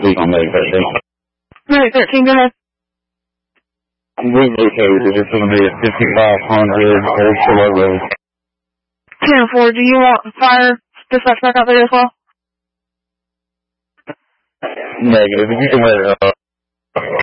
week on May 13th. May 13th, go ahead. Relocated. It's going to be at 5500 Old Solo Road. 10-4, do you want fire dispatch back out there as well? Negative. You can let it up.